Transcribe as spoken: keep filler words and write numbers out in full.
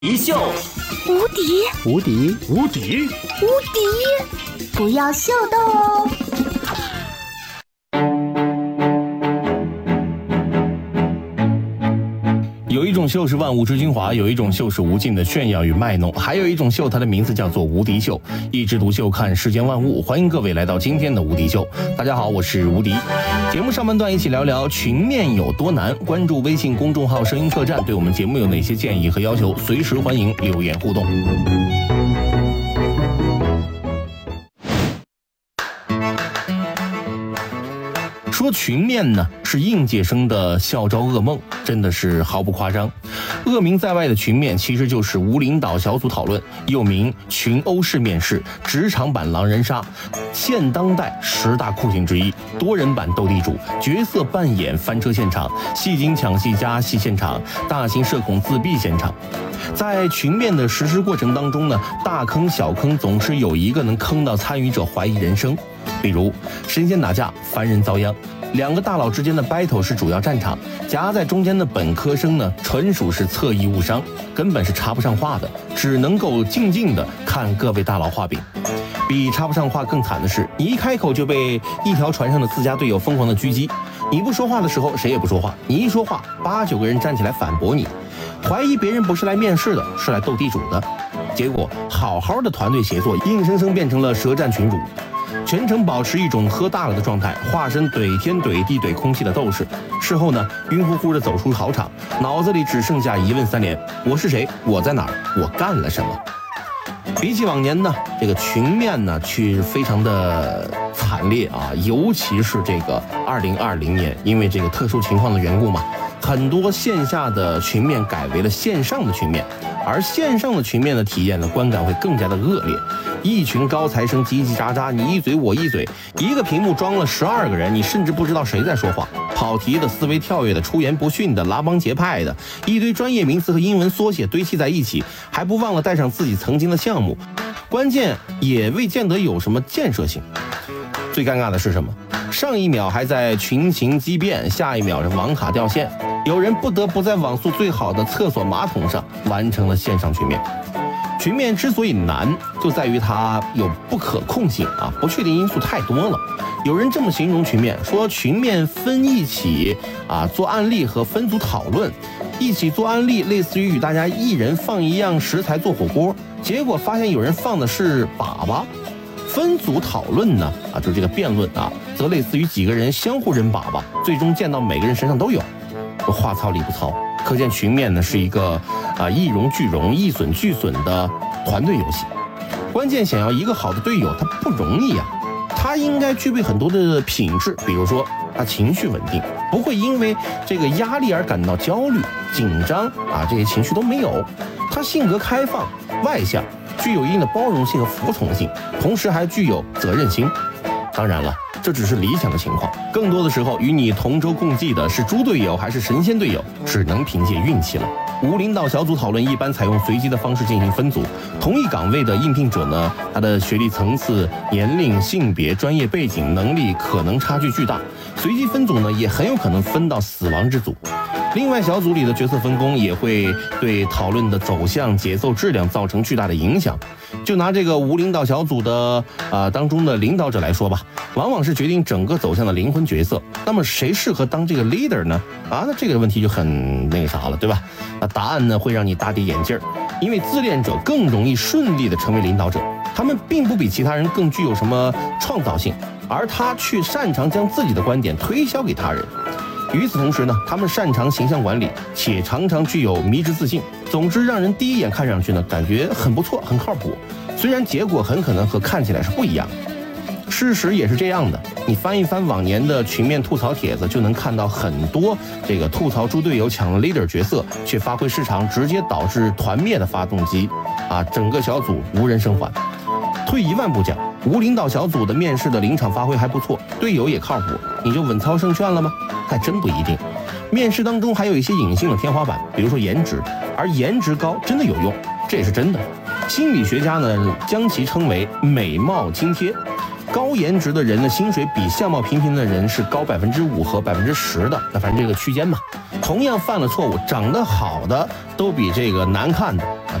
敌秀， 无敌， 无敌， 无敌， 无敌！不要秀逗哦。 有一种秀是万物之精华，有一种秀是无尽的炫耀与卖弄，还有一种秀，它的名字叫做无敌秀。一枝独秀，看世间万物。欢迎各位来到今天的无敌秀。大家好，我是无敌。节目上半段一起聊聊群面有多难。关注微信公众号声音客栈，对我们节目有哪些建议和要求，随时欢迎留言互动。说群面呢是应届生的校招噩梦，真的是毫不夸张。恶名在外的群面其实就是无领导小组讨论，又名群殴式面试、职场版狼人杀，现当代十大酷刑之一，多人版斗地主、角色扮演翻车现场、戏精抢戏加戏现场、大型社恐自闭现场。在群面的实施过程当中呢，大坑小坑总是有一个能坑到参与者怀疑人生。比如神仙打架，凡人遭殃，两个大佬之间的 battle 是主要战场，夹在中间的本科生呢，纯属是侧翼误伤，根本是插不上话的，只能够静静的看各位大佬画饼。比插不上话更惨的是，你一开口就被一条船上的自家队友疯狂的狙击，你不说话的时候谁也不说话，你一说话八九个人站起来反驳你，怀疑别人不是来面试的，是来斗地主的。结果好好的团队协作硬生生变成了舌战群儒，全程保持一种喝大了的状态，化身怼天怼地怼空气的斗士。事后呢，晕乎乎的走出考场，脑子里只剩下一问三连：我是谁？我在哪儿？我干了什么？比起往年呢，这个群面呢却非常的惨烈啊，尤其是这个二零二零年，因为这个特殊情况的缘故嘛，很多线下的群面改为了线上的群面，而线上的群面的体验呢，观感会更加的恶劣。一群高材生叽叽喳喳，你一嘴我一嘴，一个屏幕装了十二个人，你甚至不知道谁在说话。跑题的、思维跳跃的、出言不逊的、拉帮结派的，一堆专业名词和英文缩写堆砌在一起，还不忘了带上自己曾经的项目，关键也未见得有什么建设性。最尴尬的是什么？上一秒还在群情激变，下一秒是网卡掉线，有人不得不在网速最好的厕所马桶上完成了线上群面。群面之所以难，就在于它有不可控性啊，不确定因素太多了。有人这么形容群面，说群面分一起啊做案例和分组讨论，一起做案例类似于与大家一人放一样食材做火锅，结果发现有人放的是粑粑。分组讨论呢啊，就是这个辩论啊，则类似于几个人相互扔粑粑，最终溅到每个人身上都有。话糙理不糙，可见群面呢是一个啊一荣俱荣、一损俱损的团队游戏。关键想要一个好的队友，他不容易啊。他应该具备很多的品质，比如说他情绪稳定，不会因为这个压力而感到焦虑、紧张啊，这些情绪都没有。他性格开放、外向，具有一定的包容性和服从性，同时还具有责任心。当然了，这只是理想的情况，更多的时候与你同舟共济的是猪队友还是神仙队友，只能凭借运气了。无领导小组讨论一般采用随机的方式进行分组，同一岗位的应聘者呢，他的学历层次、年龄、性别、专业背景、能力可能差距巨大，随机分组呢也很有可能分到死亡之组。另外，小组里的角色分工也会对讨论的走向、节奏、质量造成巨大的影响。就拿这个无领导小组的呃当中的领导者来说吧，往往是决定整个走向的灵魂角色。那么谁适合当这个 leader 呢？啊，那这个问题就很那个啥了，对吧？那答案呢会让你大跌眼镜儿，因为自恋者更容易顺利的成为领导者，他们并不比其他人更具有什么创造性，而他却擅长将自己的观点推销给他人。与此同时呢，他们擅长形象管理，且常常具有迷之自信。总之，让人第一眼看上去呢，感觉很不错，很靠谱。虽然结果很可能和看起来是不一样的，事实也是这样的。你翻一翻往年的群面吐槽帖子，就能看到很多这个吐槽猪队友抢了 leader 角色，却发挥失常，直接导致团灭的发动机啊，整个小组无人生还。退一万步讲，无领导小组的面试的临场发挥还不错，队友也靠谱，你就稳操胜券了吗？还真不一定。面试当中还有一些隐性的天花板，比如说颜值，而颜值高真的有用，这也是真的。心理学家呢将其称为美貌津贴。 高颜值的人的薪水比相貌平平的人是高百分之五和百分之十的，那反正这个区间嘛。同样犯了错误，长得好的都比这个难看的